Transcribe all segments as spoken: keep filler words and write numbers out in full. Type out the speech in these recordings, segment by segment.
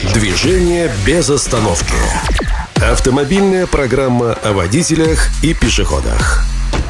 Движение без остановки. Автомобильная программа о водителях и пешеходах.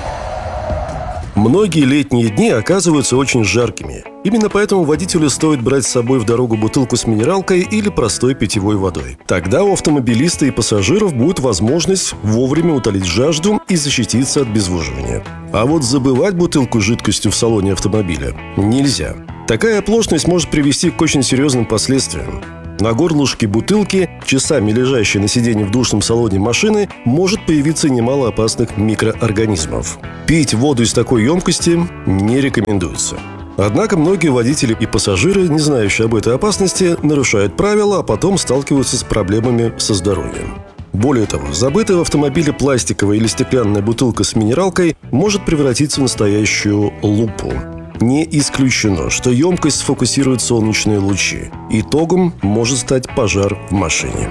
Многие летние дни оказываются очень жаркими. Именно поэтому водителю стоит брать с собой в дорогу бутылку с минералкой или простой питьевой водой. Тогда у автомобилиста и пассажиров будет возможность вовремя утолить жажду и защититься от обезвоживания. А вот забывать бутылку с жидкостью в салоне автомобиля нельзя. Такая оплошность может привести к очень серьезным последствиям. На горлышке бутылки, часами лежащей на сиденье в душном салоне машины, может появиться немало опасных микроорганизмов. Пить воду из такой емкости не рекомендуется. Однако многие водители и пассажиры, не знающие об этой опасности, нарушают правила, а потом сталкиваются с проблемами со здоровьем. Более того, забытая в автомобиле пластиковая или стеклянная бутылка с минералкой может превратиться в настоящую лупу. Не исключено, что емкость сфокусирует солнечные лучи. Итогом может стать пожар в машине.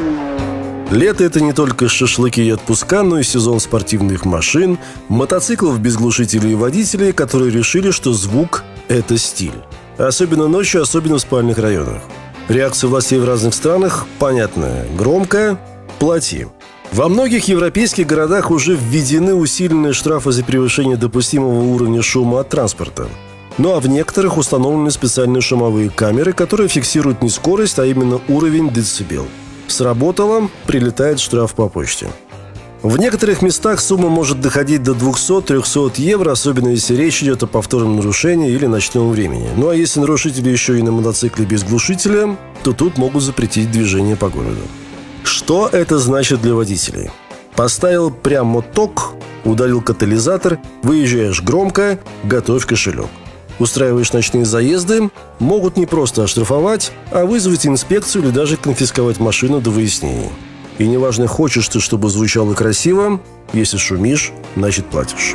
Лето – это не только шашлыки и отпуска, но и сезон спортивных машин, мотоциклов без глушителей и водителей, которые решили, что звук – это стиль. Особенно ночью, особенно в спальных районах. Реакция властей в разных странах понятная. Громко – плати. Во многих европейских городах уже введены усиленные штрафы за превышение допустимого уровня шума от транспорта. Ну а в некоторых установлены специальные шумовые камеры, которые фиксируют не скорость, а именно уровень децибел. Сработало – прилетает штраф по почте. В некоторых местах сумма может доходить до двести-триста евро, особенно если речь идет о повторном нарушении или ночном времени. Ну а если нарушители еще и на мотоцикле без глушителя, то тут могут запретить движение по городу. Что это значит для водителей? Поставил прямо ток, удалил катализатор, выезжаешь громко, готовь кошелек. Устраиваешь ночные заезды, могут не просто оштрафовать, а вызвать инспекцию или даже конфисковать машину до выяснения. И неважно, хочешь ты, чтобы звучало красиво, если шумишь, значит платишь.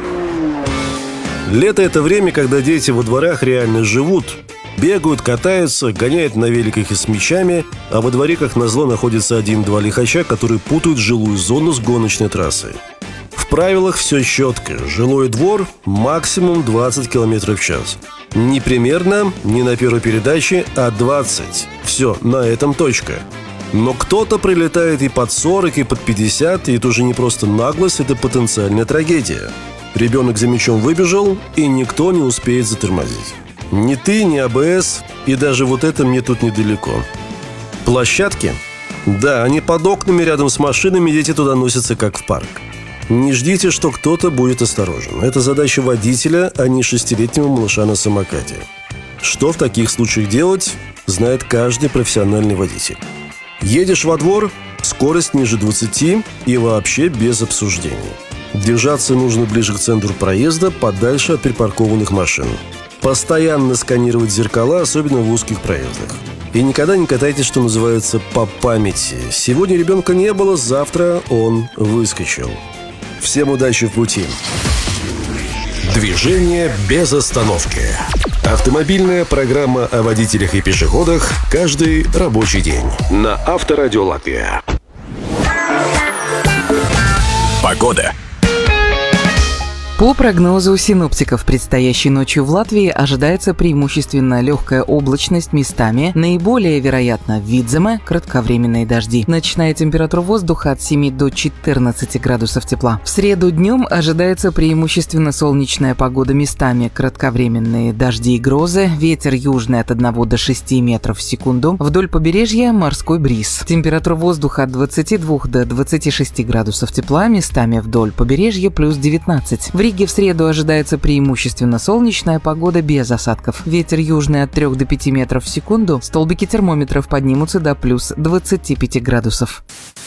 Лето – это время, когда дети во дворах реально живут. Бегают, катаются, гоняют на великах и с мячами, а во дворе, как назло, находится один-два лихача, которые путают жилую зону с гоночной трассой. В правилах все четко. Жилой двор максимум двадцать километров в час. Не примерно, не на первой передаче, а двадцать. Все, на этом точка. Но кто-то прилетает и под сорок, и под пятьдесят, и это уже не просто наглость, это потенциальная трагедия. Ребенок за мячом выбежал, и никто не успеет затормозить. Ни ты, ни АБС, и даже вот это мне тут недалеко. Площадки? Да, они под окнами рядом с машинами, дети туда носятся как в парк. Не ждите, что кто-то будет осторожен. Это задача водителя, а не шестилетнего малыша на самокате. Что в таких случаях делать, знает каждый профессиональный водитель. Едешь во двор, скорость ниже двадцати и вообще без обсуждения. Держаться нужно ближе к центру проезда, подальше от припаркованных машин. Постоянно сканировать зеркала, особенно в узких проездах. И никогда не катайтесь, что называется, по памяти. Сегодня ребенка не было, завтра он выскочил. Всем удачи в пути. Движение без остановки. Автомобильная программа о водителях и пешеходах каждый рабочий день. На Авторадио Латвия. Погода. По прогнозу синоптиков, предстоящей ночью в Латвии ожидается преимущественно легкая облачность местами, наиболее вероятно в Видземе кратковременные дожди. Ночная температура воздуха от семи до четырнадцати градусов тепла. В среду днем ожидается преимущественно солнечная погода местами, кратковременные дожди и грозы, ветер южный от одного до шести метров в секунду, вдоль побережья морской бриз. Температура воздуха от двадцати двух до двадцати шести градусов тепла, местами вдоль побережья плюс девятнадцать. В Риге в среду ожидается преимущественно солнечная погода без осадков. Ветер южный от трёх до пяти метров в секунду. Столбики термометров поднимутся до плюс двадцати пяти градусов.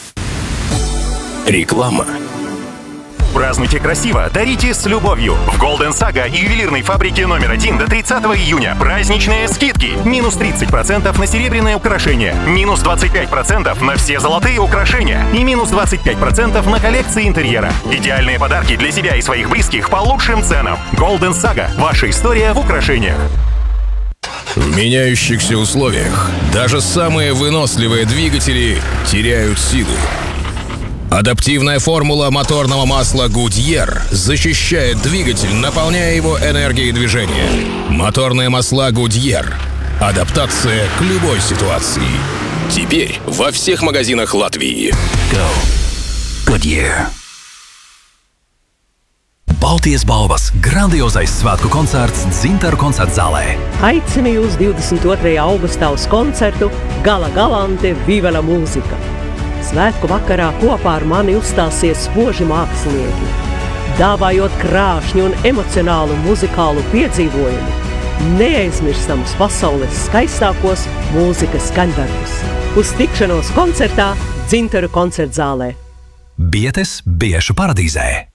Реклама. Празднуйте красиво, дарите с любовью. В Golden Saga и ювелирной фабрике номер один до тридцатого июня праздничные скидки. Минус тридцать процентов на серебряные украшения, минус двадцать пять процентов на все золотые украшения и минус двадцать пять процентов на коллекции интерьера. Идеальные подарки для себя и своих близких по лучшим ценам. Golden Saga. Ваша история в украшениях. В меняющихся условиях даже самые выносливые двигатели теряют силу. Адаптивная формула моторного масла Goodyear защищает двигатель, наполняя его энергией движения. Моторные масла Goodyear. Адаптация к любой ситуации. Теперь во всех магазинах Латвии. Go. Goodyear. Baltijas balvas grandiozais svētku koncerts Dzintaru koncerta zālē. Aicinu jūs divdesmit otrajā augustā uz koncertu Gala Galante Viva la mūzika. Svētku vakarā kopā ar mani uzstāsies spoži mākslinieki, dāvājot krāšņu un emocionālu muzikālu piedzīvojumu, neaizmirstams pasaules skaistākos mūzikas skaņdarbus. Uz tikšanos koncertā Dzintaru koncerta zālē. Bietes Biešu paradīzē.